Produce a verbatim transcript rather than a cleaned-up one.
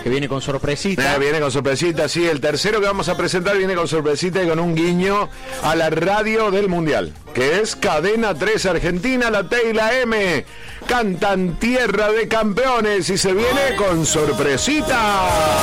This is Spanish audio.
Que viene con sorpresita. Eh, viene con sorpresita, sí. El tercero que vamos a presentar viene con sorpresita y con un guiño a la radio del Mundial, que es Cadena tres Argentina, la T y la M. Cantan Tierra de Campeones y se viene con sorpresita.